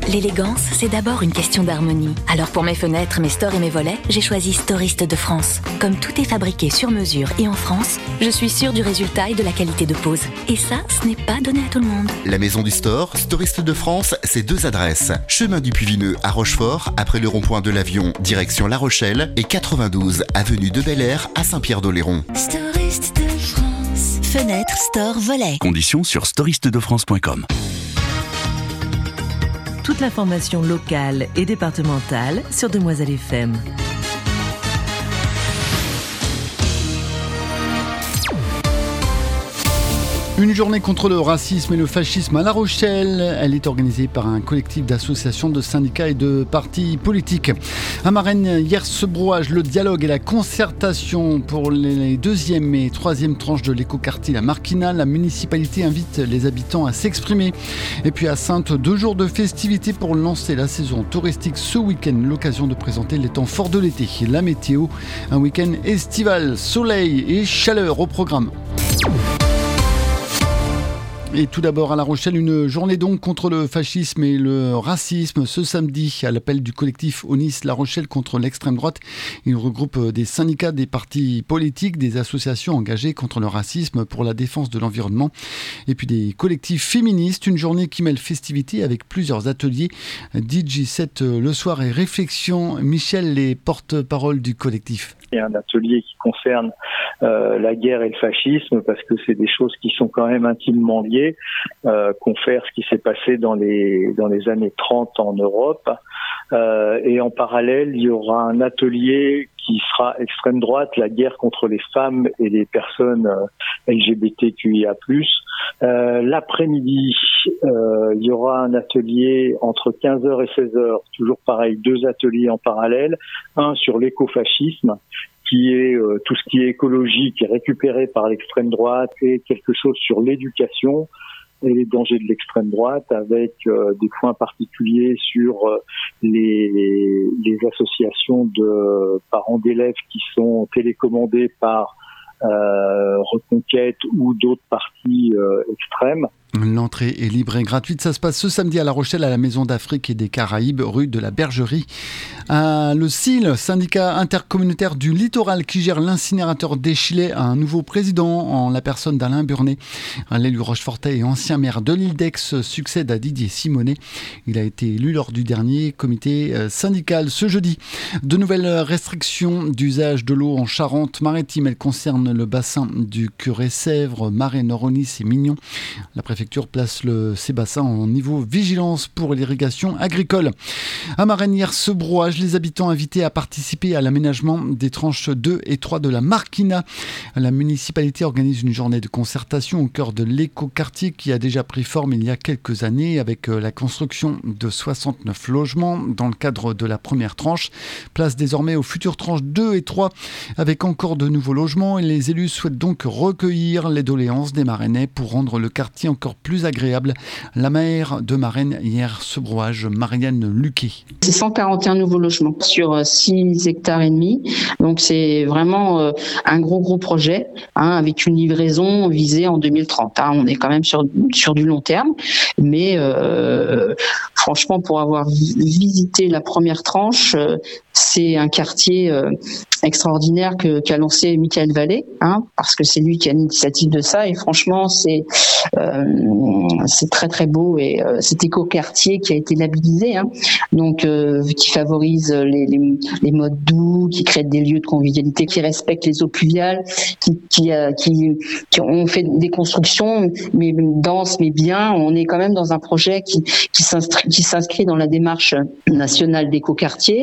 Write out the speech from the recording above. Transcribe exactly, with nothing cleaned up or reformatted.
L'élégance, c'est d'abord une question d'harmonie. Alors pour mes fenêtres, mes stores et mes volets, j'ai choisi Storiste de France. Comme tout est fabriqué sur mesure et en France, je suis sûre du résultat et de la qualité de pose. Et ça, ce n'est pas donné à tout le monde. La maison du store, Storiste de France, c'est deux adresses. Chemin du Puy-Vineux à Rochefort, après le rond-point de l'Avion, direction La Rochelle, et quatre-vingt-douze avenue de Bel-Air à Saint-Pierre-d'Oléron. Storiste de France. Fenêtre, store, volet. Conditions sur storiste de france point com. Toute l'information locale et départementale sur Demoiselle F M. Une journée contre le racisme et le fascisme à La Rochelle. Elle est organisée par un collectif d'associations, de syndicats et de partis politiques. À Marennes, hier ce brouage, le dialogue et la concertation pour les deuxième et troisième tranches de l'écoquartier La Marquina. La municipalité invite les habitants à s'exprimer. Et puis à Saintes, deux jours de festivités pour lancer la saison touristique ce week-end. L'occasion de présenter les temps forts de l'été. La météo, un week-end estival, soleil et chaleur au programme. Et tout d'abord à La Rochelle, une journée donc contre le fascisme et le racisme ce samedi à l'appel du collectif Onis La Rochelle contre l'extrême droite. Il regroupe des syndicats, des partis politiques, des associations engagées contre le racisme pour la défense de l'environnement et puis des collectifs féministes. Une journée qui mêle festivité avec plusieurs ateliers, D J set le soir et réflexion. Michel, les porte-parole du collectif. Il y a un atelier qui concerne euh, la guerre et le fascisme parce que c'est des choses qui sont quand même intimement liées. Euh, confère ce qui s'est passé dans les dans les années trente en Europe. Euh, et en parallèle, il y aura un atelier qui sera extrême droite, la guerre contre les femmes et les personnes euh, L G B T Q I A plus. Euh, l'après-midi, euh, il y aura un atelier entre quinze heures et seize heures, toujours pareil, deux ateliers en parallèle, un sur l'écofascisme, qui est euh, tout ce qui est écologique et récupéré par l'extrême droite, et quelque chose sur l'éducation et les dangers de l'extrême droite, avec euh, des points particuliers sur euh, les, les associations de parents d'élèves qui sont télécommandées par euh, Reconquête ou d'autres partis euh, extrêmes. L'entrée est libre et gratuite. Ça se passe ce samedi à La Rochelle, à la Maison d'Afrique et des Caraïbes, rue de la Bergerie. Euh, le S I L, syndicat intercommunautaire du littoral qui gère l'incinérateur d'Échillais, a un nouveau président en la personne d'Alain Burnet. L'élu rochefortais et ancien maire de l'île d'Aix succède à Didier Simonet. Il a été élu lors du dernier comité syndical ce jeudi. De nouvelles restrictions d'usage de l'eau en Charente-Maritime. Elles concernent le bassin du Curé-Sèvres, Marais, Noronis et Mignon. La préfecture place le, ces bassins en niveau vigilance pour l'irrigation agricole. À Marennes, hier, ce brouage, les habitants invités à participer à l'aménagement des tranches deux et trois de la Marquina. La municipalité organise une journée de concertation au cœur de l'écoquartier qui a déjà pris forme il y a quelques années avec la construction de soixante-neuf logements dans le cadre de la première tranche. Place désormais aux futures tranches deux et trois avec encore de nouveaux logements et les élus souhaitent donc recueillir les doléances des Marennais pour rendre le quartier encore plus agréable. La maire de Marennes, hier, ce brouage, Marianne Luquet. C'est cent quarante et un nouveaux logements sur six hectares et demi. Donc c'est vraiment euh, un gros gros projet hein, avec une livraison visée en deux mille trente. Hein. On est quand même sur, sur du long terme. Mais euh, franchement, pour avoir visité la première tranche, euh, c'est un quartier euh, extraordinaire que, qu'a lancé Michael Vallée, hein, parce que c'est lui qui a l'initiative de ça. Et franchement, c'est euh, c'est très très beau et euh, cet écoquartier qui a été labellisé, hein, donc euh, qui favorise les, les, les modes doux, qui crée des lieux de convivialité, qui respectent les eaux pluviales, qui qui, euh, qui qui ont fait des constructions mais denses mais bien. On est quand même dans un projet qui qui s'inscrit qui s'inscrit dans la démarche nationale d'écoquartier